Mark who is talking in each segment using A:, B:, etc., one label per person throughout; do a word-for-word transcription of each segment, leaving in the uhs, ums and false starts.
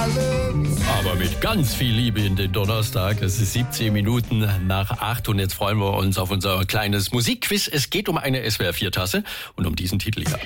A: Aber mit ganz viel Liebe in den Donnerstag. Es ist siebzehn Minuten nach acht und jetzt freuen wir uns auf unser kleines Musikquiz. Es geht um eine S W R vier Tasse und um diesen Titel hier.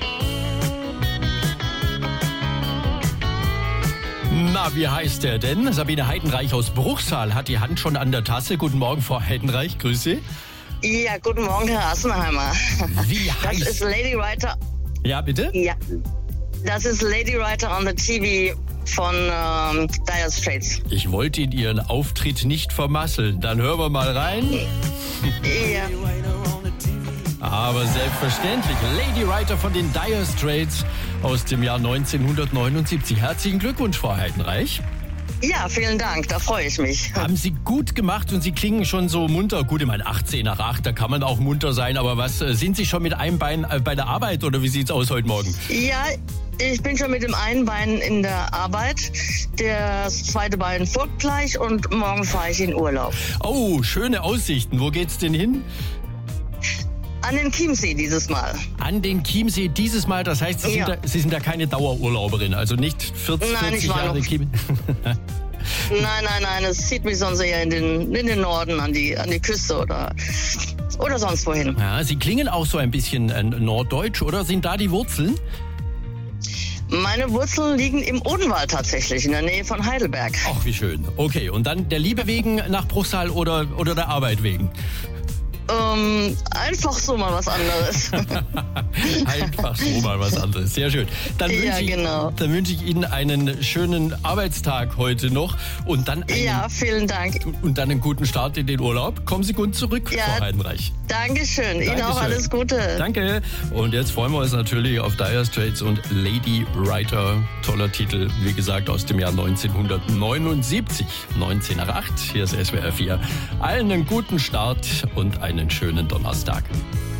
A: Na, wie heißt der denn? Sabine Heidenreich aus Bruchsal hat die Hand schon an der Tasse. Guten Morgen, Frau Heidenreich, grüße.
B: Ja, guten Morgen, Herr Assenheimer.
A: Wie heißt...
B: Das ist Lady Writer.
A: Ja, bitte?
B: Ja, das ist Lady Writer on the T V von ähm, Dire Straits.
A: Ich wollte Ihnen Ihren Auftritt nicht vermasseln. Dann hören wir mal rein.
B: Ja.
A: Aber selbstverständlich, Lady Writer von den Dire Straits aus dem Jahr neunzehnhundertneunundsiebzig. Herzlichen Glückwunsch, Frau Heidenreich.
B: Ja, vielen Dank, da freue ich mich.
A: Haben Sie gut gemacht und Sie klingen schon so munter. Gut, ich meine, achtzehn nach acht, da kann man auch munter sein. Aber was, sind Sie schon mit einem Bein bei der Arbeit oder wie sieht's aus heute Morgen?
B: Ja, ich bin schon mit dem einen Bein in der Arbeit. Das zweite Bein folgt gleich und morgen fahre ich in Urlaub.
A: Oh, schöne Aussichten. Wo geht's denn hin?
B: An den Chiemsee dieses Mal.
A: An den Chiemsee dieses Mal, das heißt, Sie,
B: Ja.
A: sind, da, Sie sind da keine Dauerurlauberin, also nicht vierzig,
B: Nein, ich
A: vierzig
B: war
A: Jahre
B: noch-
A: Chiemsee.
B: Nein, nein, nein, es zieht mich sonst eher in den, in den Norden, an die, an die Küste oder, oder sonst wohin.
A: Ja, Sie klingen auch so ein bisschen äh, norddeutsch, oder? Sind da die Wurzeln?
B: Meine Wurzeln liegen im Odenwald tatsächlich, in der Nähe von Heidelberg.
A: Ach, wie schön. Okay, und dann der Liebe wegen nach Bruchsal oder, oder der Arbeit wegen?
B: Ähm, einfach so mal was anderes.
A: Einfach so mal was anderes. Sehr schön. Dann
B: Ja,
A: wünsche ich,
B: genau.
A: dann wünsche ich Ihnen einen schönen Arbeitstag heute noch und dann, einen,
B: Ja, vielen Dank.
A: und dann einen guten Start in den Urlaub. Kommen Sie gut zurück,
B: Ja.
A: Frau Heidenreich.
B: Dankeschön. Ihnen auch
A: Dankeschön.
B: alles Gute.
A: Danke. Und jetzt freuen wir uns natürlich auf Dire Straits und Lady Writer. Toller Titel, wie gesagt, aus dem Jahr neunzehnhundertneunundsiebzig. neunzehn nach acht. Hier ist S W R vier. Allen einen guten Start und einen schönen Donnerstag.